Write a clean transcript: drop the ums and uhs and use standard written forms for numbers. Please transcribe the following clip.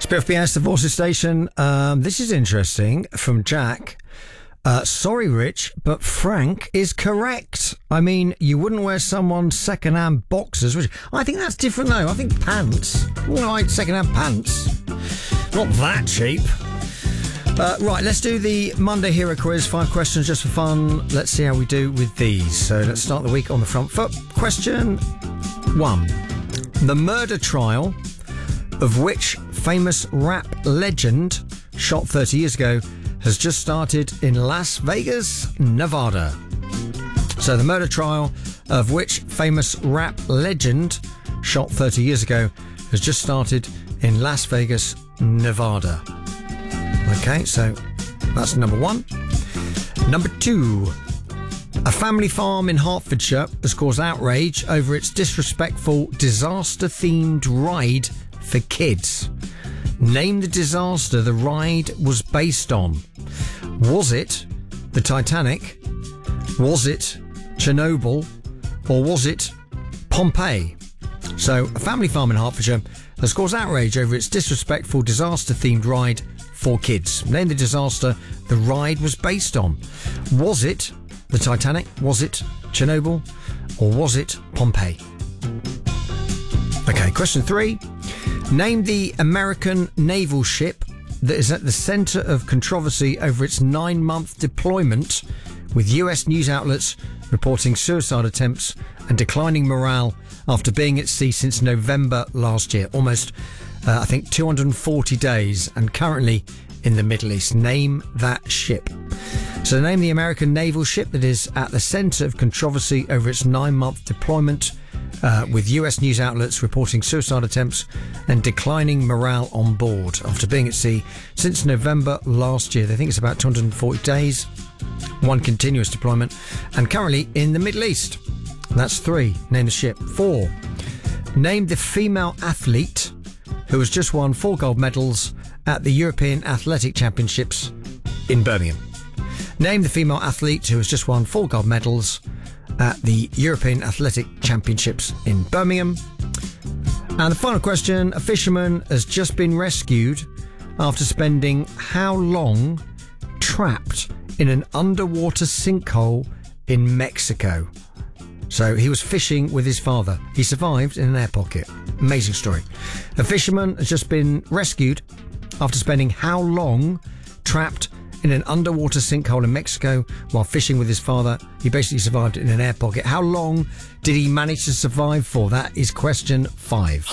It's a bit of BS, the Voices Station. This is interesting from Jack. Sorry, Rich, but Frank is correct. I mean, you wouldn't wear someone's second-hand boxers, would you? I think that's different, though. I think pants. I wouldn't like second-hand pants. Not that cheap. Right, let's do the Monday Hero Quiz. 5 questions just for fun. Let's see how we do with these. So let's start the week on the front foot. Question 1. The murder trial of which famous rap legend shot 30 years ago has just started in Las Vegas, Nevada. So the murder trial of which famous rap legend shot 30 years ago has just started in Las Vegas, Nevada. Okay, so that's number 1. Number 2. A family farm in Hertfordshire has caused outrage over its disrespectful disaster-themed ride for kids. Name the disaster the ride was based on. Was it the Titanic? Was it Chernobyl? Or was it Pompeii? So, a family farm in Hertfordshire has caused outrage over its disrespectful disaster-themed ride for kids. Name the disaster the ride was based on. Was it the Titanic? Was it Chernobyl? Or was it Pompeii? Okay, question 3. Name the American naval ship that is at the centre of controversy over its 9-month deployment, with US news outlets reporting suicide attempts and declining morale after being at sea since November last year. Almost, 240 days, and currently in the Middle East. Name that ship. So name the American naval ship that is at the centre of controversy over its 9-month deployment, with US news outlets reporting suicide attempts and declining morale on board after being at sea since November last year. They think it's about 240 days, 1 continuous deployment, and currently in the Middle East. That's 3. Name the ship. 4. Name the female athlete who has just won 4 gold medals at the European Athletic Championships in Birmingham. Name the female athlete who has just won 4 gold medals at the European Athletic Championships in Birmingham. And the final question, a fisherman has just been rescued after spending how long trapped in an underwater sinkhole in Mexico? So he was fishing with his father. He survived in an air pocket. Amazing story. A fisherman has just been rescued after spending how long trapped in an underwater sinkhole in Mexico while fishing with his father. He basically survived in an air pocket. How long did he manage to survive for? That is question 5.